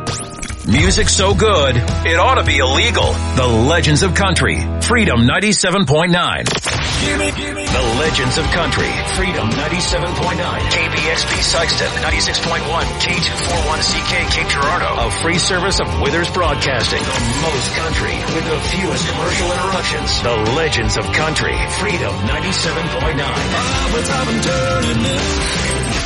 Music so good, it ought to be illegal. The Legends of Country, Freedom 97.9. The Legends of Country, Freedom 97.9. KBXP Sykeston, 96.1. K241CK Cape Girardeau. A free service of Withers Broadcasting. The most country with the fewest commercial interruptions. The Legends of Country, Freedom 97.9.